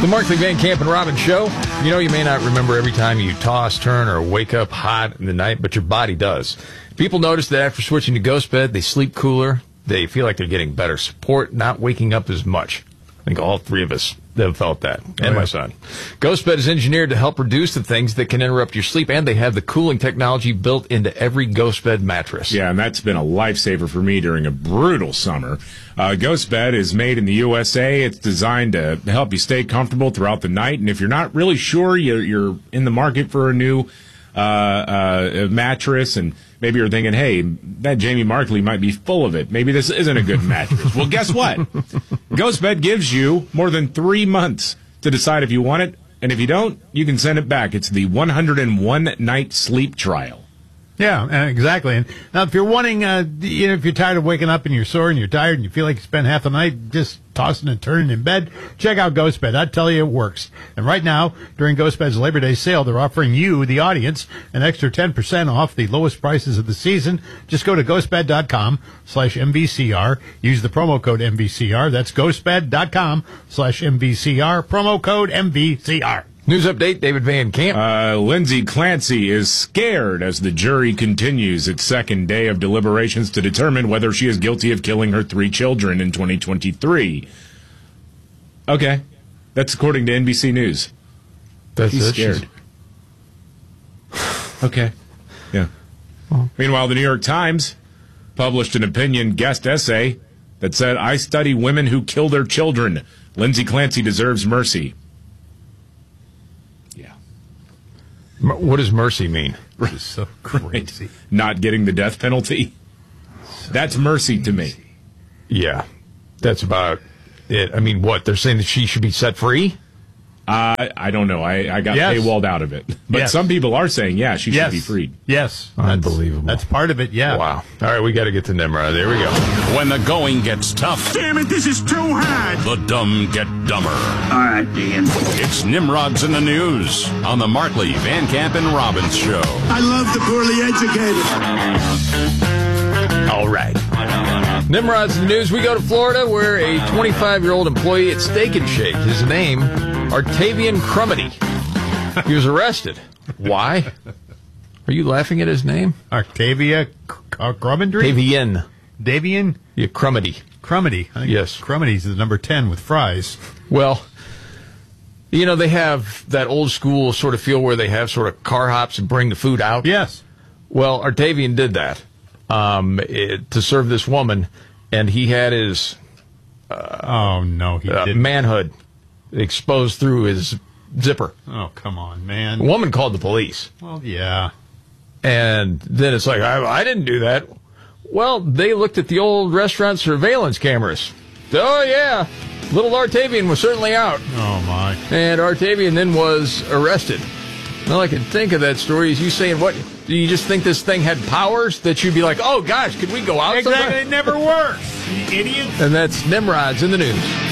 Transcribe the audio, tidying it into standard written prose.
The Markley, Van Camp, and Robbins Show. You know, you may not remember every time you toss, turn, or wake up hot in the night, but your body does. People notice that after switching to Ghost Bed, they sleep cooler. They feel like they're getting better support, not waking up as much. I think all three of us have felt that, and my son. Ghost Bed is engineered to help reduce the things that can interrupt your sleep, and they have the cooling technology built into every Ghost Bed mattress. Yeah, and that's been a lifesaver for me during a brutal summer. Ghost Bed is made in the USA. It's designed to help you stay comfortable throughout the night, and if you're not really sure you're in the market for a new mattress, and maybe you're thinking, hey, that Jamie Markley might be full of it. Maybe this isn't a good mattress. Well, guess what? Ghost Bed gives you more than 3 months to decide if you want it, and if you don't, you can send it back. It's the 101-night sleep trial. Yeah, exactly. And now, if you're wanting, if you're tired of waking up and you're sore and you're tired and you feel like you spend half the night just tossing and turning in bed, check out Ghost Bed. I tell you, it works. And right now, during Ghost Bed's Labor Day sale, they're offering you, the audience, an extra 10% off the lowest prices of the season. Just go to ghostbed.com/MVCR. Use the promo code MVCR. That's ghostbed.com/MVCR. Promo code MVCR. News update, David Van Camp. Lindsay Clancy is scared as the jury continues its second day of deliberations to determine whether she is guilty of killing her 3 children in 2023. Okay. That's according to NBC News. She's scared. Okay. Yeah. Meanwhile, the New York Times published an opinion guest essay that said, I study women who kill their children. Lindsay Clancy deserves mercy. What does mercy mean? It's so crazy. Not getting the death penalty. That's mercy to me. Yeah, that's about it. I mean, what? They're saying that she should be set free? I don't know. I got paywalled out of it. But some people are saying, she should be freed. Yes. Unbelievable. That's part of it, yeah. Wow. All right, we got to get to Nimrod. There we go. When the going gets tough. Damn it, this is too hard. The dumb get dumber. All right, Dan. It's Nimrod's in the News on the Markley, Van Camp, and Robbins Show. I love the poorly educated. All right. Nimrod's in the News. We go to Florida where a 25-year-old employee at Steak and Shake, his name, Artavian Crumity. He was arrested. Why? Are you laughing at his name? Octavia Crumity? Davian? Yeah, Crumity. Crumity. Yes. Crumity's the number 10 with fries. Well, you know, they have that old school sort of feel where they have sort of car hops and bring the food out. Yes. Well, Artavian did that to serve this woman, and he had his manhood exposed through his zipper. Oh, come on, man. The woman called the police. Well, yeah. And then it's like, I didn't do that. Well, they looked at the old restaurant surveillance cameras. Oh, yeah. Little Artavian was certainly out. Oh, my. And Artavian then was arrested. All I can think of that story is you saying, what, do you just think this thing had powers that you'd be like, oh, gosh, could we go out Exactly, somewhere? it never works, you idiot. And that's Nimrod's in the News.